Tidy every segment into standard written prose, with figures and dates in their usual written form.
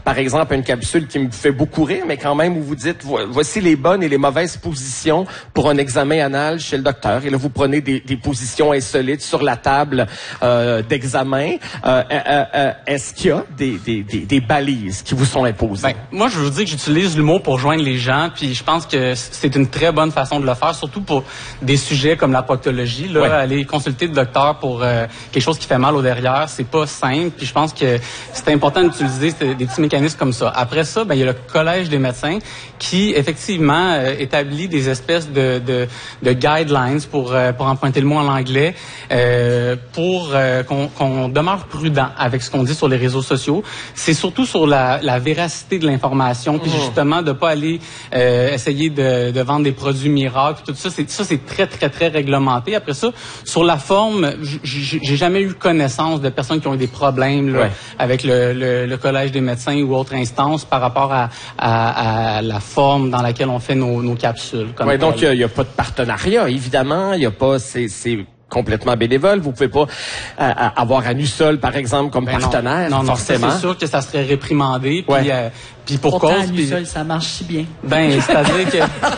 par exemple, une capsule qui me fait beaucoup rire, mais quand même où vous dites, voici les bonnes et les mauvaises positions pour un examen anal chez le docteur. Et là, vous prenez des positions insolites sur la table d'examen. Est-ce qu'il y a des balises qui vous sont imposées? Ben, moi, je vous dis que j'utilise l'humour pour joindre les gens, puis je pense que c'est une très bonne façon de le faire, surtout pour des sujets comme la proctologie. Là, ouais. Aller consulter le docteur pour quelque chose qui fait mal au derrière, c'est pas simple. Puis je pense que c'est important d'utiliser des petits mécanismes comme ça. Après ça, ben il y a le Collège des médecins qui effectivement établit des espèces de guidelines pour emprunter le mot en anglais, pour qu'on demeure prudent avec ce qu'on dit sur les réseaux sociaux. C'est surtout sur la véracité de l'information, puis justement de pas aller essayer de vendre des produits miracles, tout ça. C'est très très très réglementé. Après ça, sur la forme, j'ai jamais eu connaissance de personnes qui ont eu des problèmes là, avec le Collège des médecins ou autre instance par rapport à la forme dans laquelle on fait nos capsules. Oui, donc il y a pas de partenariat, évidemment. Il y a pas c'est complètement bénévole. Vous pouvez pas avoir Anusol, par exemple, comme partenaire, non, forcément. C'est sûr que ça serait réprimandé. Puis pour pourtant, cause. Anusol, ça marche si bien. Ben, c'est-à-dire que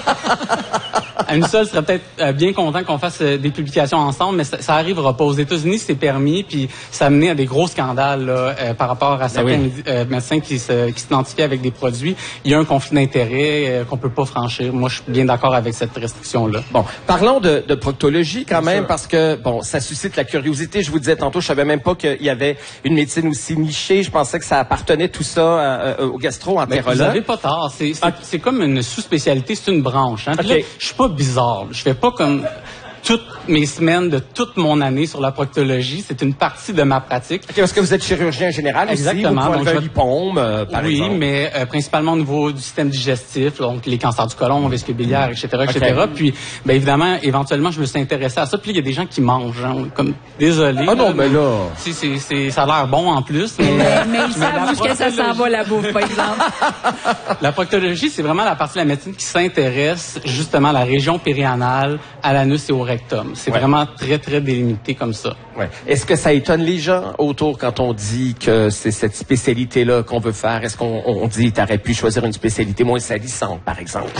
Anusol serait peut-être bien content qu'on fasse des publications ensemble, mais ça arrivera pas. Aux États-Unis, c'est permis, puis ça a mené à des gros scandales là, par rapport à certains médecins qui s'identifient avec des produits. Il y a un conflit d'intérêts qu'on peut pas franchir. Moi, je suis bien d'accord avec cette restriction-là. Bon, parlons de proctologie quand même, parce que bon, ça suscite la curiosité. Je vous disais tantôt, je savais même pas qu'il y avait une médecine aussi nichée. Je pensais que ça appartenait tout ça au gastro-entérologue. Vous n'avez pas tort. C'est comme une sous-spécialité, c'est une branche. Hein? Puis là, je suis pas bizarre. Je fais pas comme toutes mes semaines de toute mon année sur la proctologie. C'est une partie de ma pratique. Okay, parce que vous êtes chirurgien général. Exactement. Aussi, vous pouvez enlever un lipome, par exemple. Oui, mais principalement au niveau du système digestif, donc les cancers du côlon, vessie biliaire, etc., etc. Puis, ben évidemment, éventuellement, je me suis intéressé à ça. Puis il y a des gens qui mangent. Hein, comme désolé. Ah non, mais là. Ça a l'air bon en plus. Mais ils savent où que ça s'en va la bouffe, par exemple. La proctologie, c'est vraiment la partie de la médecine qui s'intéresse justement à la région périanale, à l'anus et au rectum. C'est vraiment très, très délimité comme ça. Ouais. Est-ce que ça étonne les gens autour quand on dit que c'est cette spécialité-là qu'on veut faire? Est-ce qu'on dit t'aurais pu choisir une spécialité moins salissante, par exemple?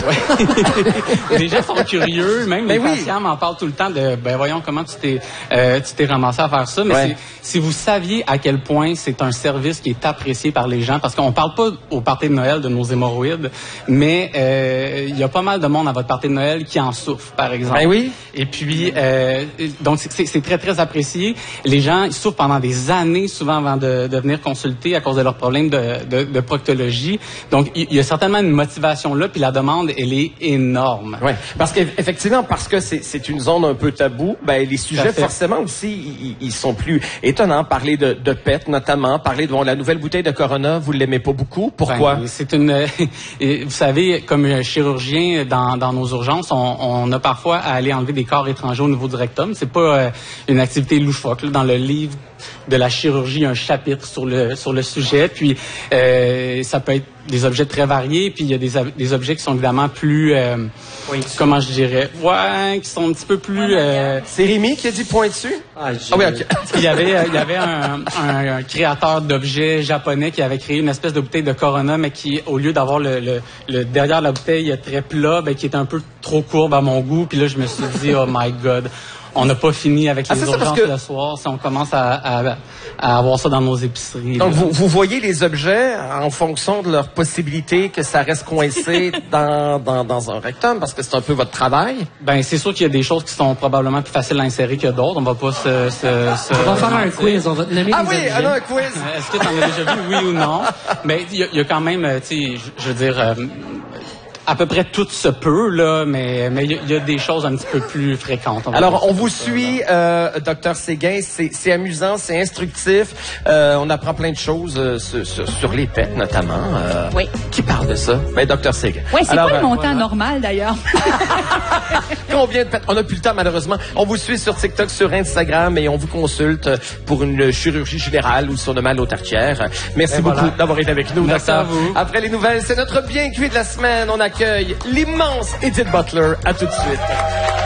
Les gens sont curieux, même les patients m'en parlent tout le temps de voyons comment tu t'es ramassé à faire ça. Mais si vous saviez à quel point c'est un service qui est apprécié par les gens, parce qu'on parle pas au party de Noël de nos hémorroïdes, mais il y a pas mal de monde à votre party de Noël qui en souffre, par exemple. Ben oui. Et puis, donc c'est très, très apprécié. Les gens, ils souffrent pendant des années, souvent, avant de venir consulter à cause de leurs problèmes de proctologie. Donc, il y a certainement une motivation là, puis la demande, elle est énorme. Oui, parce qu'effectivement, parce que c'est une zone un peu taboue, ben les sujets, forcément, aussi, ils sont plus étonnants. Parler de PET, notamment, parler de la nouvelle bouteille de Corona, vous l'aimez pas beaucoup. Pourquoi? Ben, c'est une... vous savez, comme chirurgien, dans nos urgences, on a parfois à aller enlever des corps étrangers au niveau du rectum. C'est pas une activité loufoque. Là, dans le livre de la chirurgie, il y a un chapitre sur le sujet. Puis ça peut être des objets très variés. Puis il y a des objets qui sont évidemment plus, comment je dirais, qui sont un petit peu plus. C'est Rémi qui a dit pointu. Oui, ok. Il y avait un créateur d'objets japonais qui avait créé une espèce de bouteille de Corona, mais qui, au lieu d'avoir le derrière la bouteille très plat, qui était un peu trop courbe à mon goût. Puis là, je me suis dit, oh my God. On n'a pas fini avec les urgences le soir si on commence à avoir ça dans nos épiceries. Donc, vous voyez les objets en fonction de leur possibilité que ça reste coincé dans un rectum, parce que c'est un peu votre travail? Ben, c'est sûr qu'il y a des choses qui sont probablement plus faciles à insérer que d'autres. On va pas On va faire un quiz, on va te nommer des objets. Ah oui, un quiz! Est-ce que tu en as déjà vu, oui ou non? Mais il y a quand même, tu sais, je veux dire... à peu près tout se peut, là, mais il y a des choses un petit peu plus fréquentes. Alors, on vous suit, Dr Séguin, c'est amusant, c'est instructif. On apprend plein de choses sur les PET, notamment. Oui. Qui parle de ça? Ben, Dr Séguin. Oui, c'est pas le montant normal, d'ailleurs. Combien de PET? On n'a plus le temps, malheureusement. On vous suit sur TikTok, sur Instagram, et on vous consulte pour une chirurgie générale ou sur le mal aux tartières. Merci beaucoup d'avoir été avec nous, Merci à vous. Après les nouvelles, c'est notre bien cuit de la semaine. On accueille l'immense Edith Butler. À tout de suite.